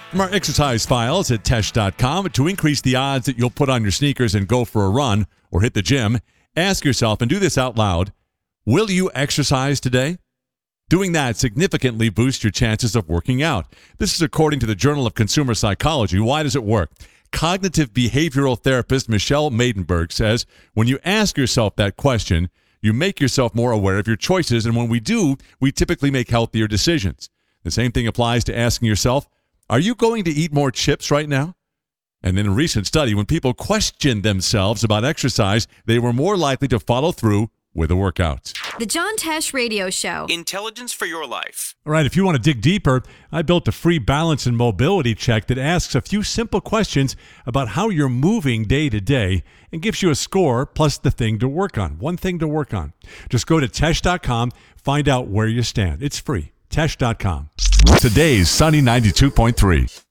From our exercise files at Tesh.com, to increase the odds that you'll put on your sneakers and go for a run or hit the gym, ask yourself, and do this out loud, will you exercise today? Doing that significantly boosts your chances of working out. This is according to the Journal of Consumer Psychology. Why does it work? Cognitive behavioral therapist Michelle Maidenberg says, when you ask yourself that question, you make yourself more aware of your choices, and when we do, we typically make healthier decisions. The same thing applies to asking yourself, are you going to eat more chips right now? And in a recent study, when people questioned themselves about exercise, they were more likely to follow through with a workout. The John Tesh Radio Show. Intelligence for your life. All right, if you want to dig deeper, I built a free balance and mobility check that asks a few simple questions about how you're moving day to day and gives you a score plus the thing to work on, one thing to work on. Just go to Tesh.com, find out where you stand. It's free. Tesh.com. Today's Sunny 92.3.